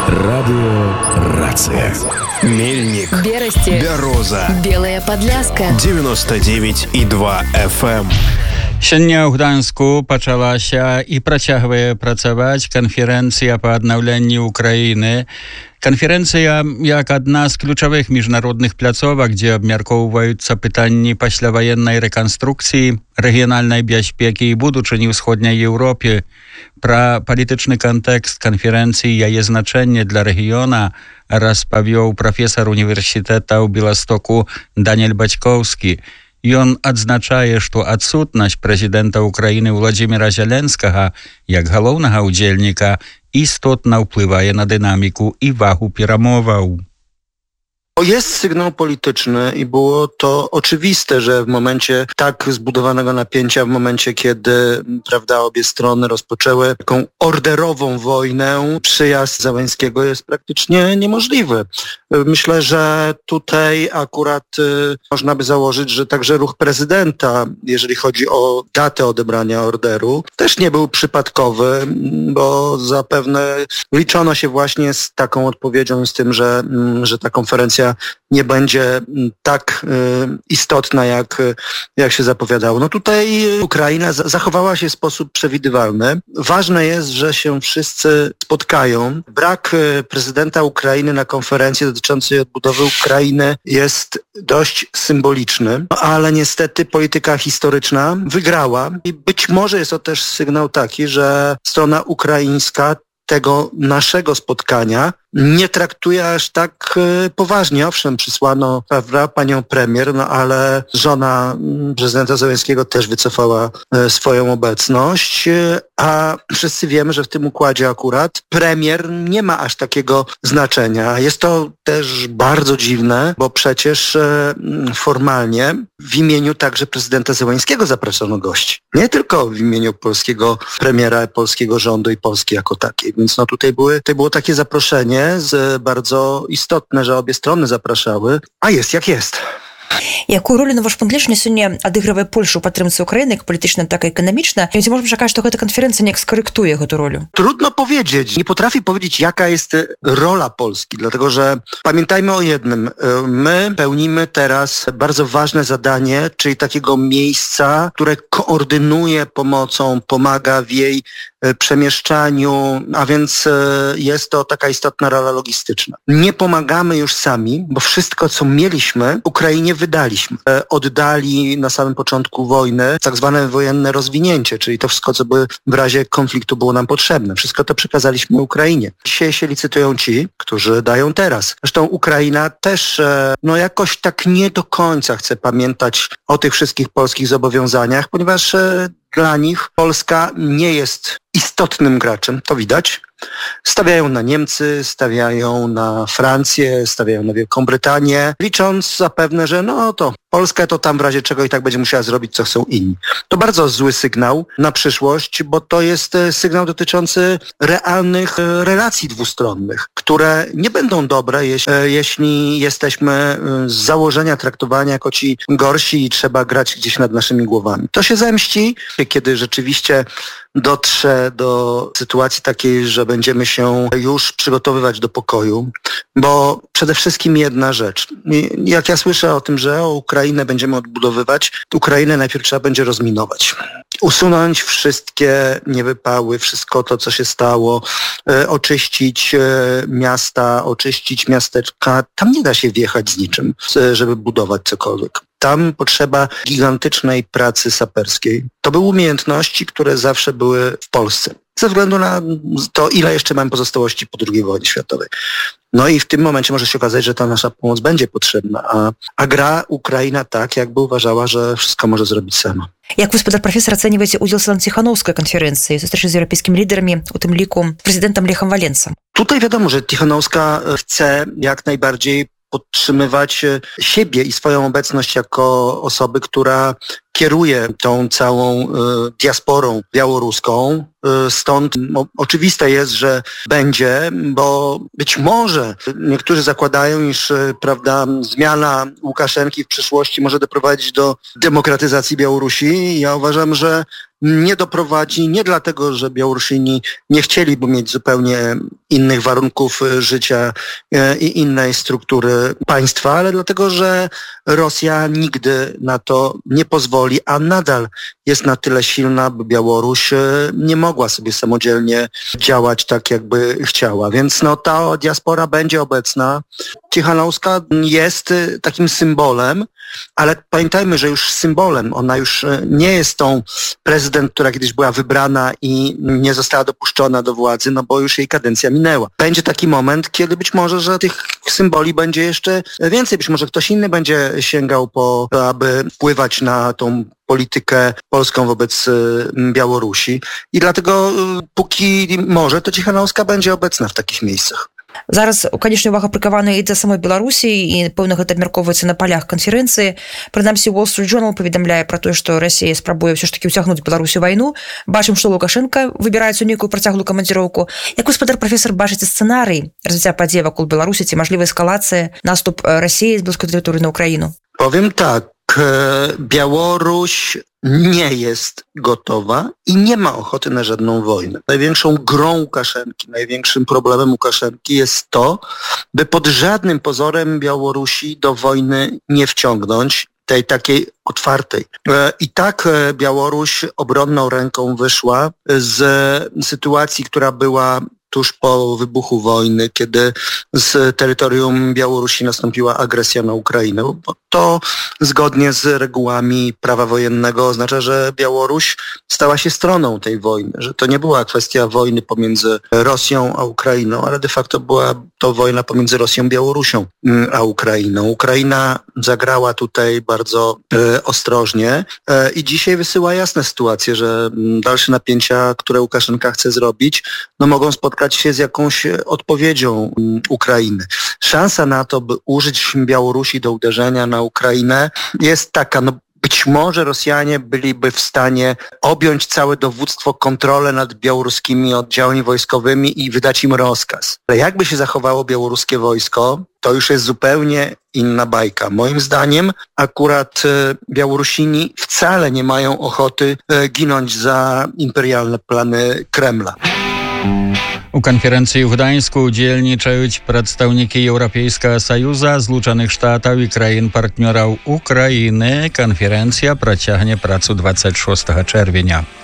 Радио «Рация». Мельник, Бересте, Бяроза, Белая Подляска, 99,2 FM. Сёння ў Гданьску пачалася і працягвае працаваць канферэнцыя па аднаўленні Украіны. Канферэнцыя як адна з ключавых міжнародных пляцовак, дзе абмяркоўваюцца пытанні пасляваеннай рэканструкцыі, рэгіянальнай бяспекі і будучыні ўсходняй Еўропе. Пра палітычны кантэкст канферэнцыі, яе значэнне для рэгіёна распавёў прафесар універсітэта ў Беластоку Даниэль Бацькоўскі. Ён адзначае, што адсутнасць прэзідэнта Украіны Владзіміра Зеленскага як галоўнага ўдзельніка істотна ўплывае на дynamiku i wagę перамоваў. Jest sygnał polityczny i było to oczywiste, że w momencie tak zbudowanego napięcia, w momencie kiedy, obie strony rozpoczęły taką orderową wojnę, przyjazd Zełenskiego jest praktycznie niemożliwy. Myślę, że tutaj akurat można by założyć, że także ruch prezydenta, jeżeli chodzi o datę odebrania orderu, też nie był przypadkowy, bo zapewne liczono się właśnie z taką odpowiedzią, z tym, że ta konferencja nie będzie tak istotna, jak się zapowiadało. No tutaj Ukraina zachowała się w sposób przewidywalny. Ważne jest, że się wszyscy spotkają. Brak prezydenta Ukrainy na konferencji dotyczącej odbudowy Ukrainy jest dość symboliczny, ale niestety polityka historyczna wygrała i być może jest to też sygnał taki, że strona ukraińska tego naszego spotkania nie traktuje aż tak poważnie. Owszem, przysłano, panią premier, ale żona prezydenta Zełenskiego też wycofała swoją obecność, a wszyscy wiemy, że w tym układzie akurat premier nie ma aż takiego znaczenia. Jest to też bardzo dziwne, bo przecież formalnie w imieniu także prezydenta Zełenskiego zaproszono gości. Nie tylko w imieniu polskiego premiera, polskiego rządu i Polski jako takiej. Więc tutaj było takie zaproszenie bardzo istotne, że obie strony zapraszały, a jest jak jest. Якую ролю, на ваш погляд, сёння адыгрывае Польша ў падтрымцы Украіны, як палітычна, так і эканамічна? І ці можна чакаць, што гэта канферэнцыя неяк скарэктуе гэту ролю? Trudno powiedzieć. Nie potrafię powiedzieć, jaka jest rola Polski, dlatego że pamiętajmy o jednym. My pełnimy teraz bardzo ważne zadanie, czyli takiego miejsca, które koordynuje pomocą, pomaga w jej przemieszczaniu, a więc jest to taka istotna rola logistyczna. Nie pomagamy już sami, bo wszystko, co mieliśmy, Ukrainie wydaliśmy. Oddali na samym początku wojny tak zwane wojenne rozwinięcie, czyli to wszystko, co w razie konfliktu było nam potrzebne. Wszystko to przekazaliśmy Ukrainie. Dzisiaj się licytują ci, którzy dają teraz. Zresztą Ukraina też jakoś tak nie do końca chce pamiętać o tych wszystkich polskich zobowiązaniach, ponieważ dla nich Polska nie jest istotnym graczem, to widać. Stawiają na Niemcy, stawiają na Francję, stawiają na Wielką Brytanię, licząc zapewne, że to Polska to tam w razie czego i tak będzie musiała zrobić, co chcą inni. To bardzo zły sygnał na przyszłość, bo to jest sygnał dotyczący realnych relacji dwustronnych, które nie będą dobre, jeśli jesteśmy z założenia traktowani jako ci gorsi i trzeba grać gdzieś nad naszymi głowami. To się zemści, kiedy rzeczywiście dotrze do sytuacji takiej, że będziemy się już przygotowywać do pokoju, bo przede wszystkim jedna rzecz. Jak ja słyszę o tym, że Ukrainę będziemy odbudowywać, Ukrainę najpierw trzeba będzie rozminować. Usunąć wszystkie niewypały, wszystko to, co się stało, oczyścić miasta, oczyścić miasteczka. Tam nie da się wjechać z niczym, żeby budować cokolwiek. Tam potrzeba gigantycznej pracy saperskiej. To były umiejętności, które zawsze były w Polsce. Ze względu na to, ile jeszcze mamy pozostałości po II wojnie światowej. I w tym momencie może się okazać, że ta nasza pomoc będzie potrzebna, a gra Ukraina tak, jakby uważała, że wszystko może zrobić sama. Jak gospodar profesor оцениваете удел Тихановской конференции, встречи з європейськими лідерами, у тим ліку президентом Лехом Валенсом? Tutaj wiadomo, że Tichanowska chce jak najbardziej podtrzymywać siebie i swoją obecność jako osoby, która kieruje tą całą diasporą białoruską. Stąd oczywiste jest, że będzie, bo być może niektórzy zakładają, iż zmiana Łukaszenki w przyszłości może doprowadzić do demokratyzacji Białorusi. Ja uważam, że nie doprowadzi, nie dlatego, że Białorusini nie chcieliby mieć zupełnie innych warunków życia i innej struktury państwa, ale dlatego, że Rosja nigdy na to nie pozwoli, a nadal jest na tyle silna, by Białoruś nie mogła sobie samodzielnie działać tak, jakby chciała. Więc ta diaspora będzie obecna. Cichanouska jest takim symbolem, ale pamiętajmy, że już symbolem, ona już nie jest tą prezydent, która kiedyś była wybrana i nie została dopuszczona do władzy, bo już jej kadencja minęła. Będzie taki moment, kiedy być może, że tych symboli będzie jeszcze więcej, być może ktoś inny będzie sięgał po to, aby wpływać na tą politykę polską wobec Białorusi i dlatego póki może, to Cichanouska będzie obecna w takich miejscach. Зараз, конечно, увага прыкавана і да самой Беларусі, і пэўна гэта абмяркоўваецца на палях канферэнцыі. Прынамсі, Wall Street Journal паведамляе пра тое, што Расія спрабуе ўсё ж такі ўцягнуць Беларусь у вайну. Бачым, што Лукашенка выбіраецца ў нейкую працяглую камандзіроўку. Як гаспадар прафесар бачыце сцэнарый развіцця падзей вакол Беларусі, ці мажлівая эскалацыя, наступ Расіі з беларускай тэрыторыі на Украіну? Powiem tak, Białoruś nie jest gotowa i nie ma ochoty na żadną wojnę. Największą grą Łukaszenki, największym problemem Łukaszenki jest to, by pod żadnym pozorem Białorusi do wojny nie wciągnąć, tej takiej otwartej. I tak Białoruś obronną ręką wyszła z sytuacji, która była tuż po wybuchu wojny, kiedy z terytorium Białorusi nastąpiła agresja na Ukrainę. Bo to zgodnie z regułami prawa wojennego oznacza, że Białoruś stała się stroną tej wojny, że to nie była kwestia wojny pomiędzy Rosją a Ukrainą, ale de facto była to wojna pomiędzy Rosją, Białorusią a Ukrainą. Ukraina zagrała tutaj bardzo ostrożnie i dzisiaj wysyła jasne sytuacje, że dalsze napięcia, które Łukaszenka chce zrobić, mogą spotkać się z jakąś odpowiedzią Ukrainy. Szansa na to, by użyć Białorusi do uderzenia na Ukrainę jest taka, być może Rosjanie byliby w stanie objąć całe dowództwo, kontrolę nad białoruskimi oddziałami wojskowymi i wydać im rozkaz. Ale jakby się zachowało białoruskie wojsko, to już jest zupełnie inna bajka. Moim zdaniem akurat Białorusini wcale nie mają ochoty ginąć za imperialne plany Kremla. У канферэнцыі ў Гданьску удзельнічаюць прадстаўнікі Еўрапейскага Саюза, Злучаных Штатаў і краін-партнёраў Украіны. Канферэнцыя працягне працу 26 чэрвеня.